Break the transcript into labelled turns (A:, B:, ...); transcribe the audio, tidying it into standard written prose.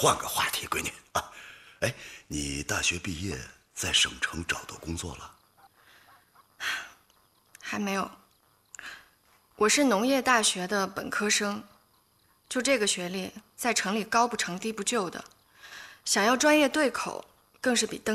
A: 换个话题，闺女啊。哎，你大学毕业在省城找到工作了？
B: 还没有。我是农业大学的本科生，就这个学历，在城里高不成低不就的，想要专业对口，更是比登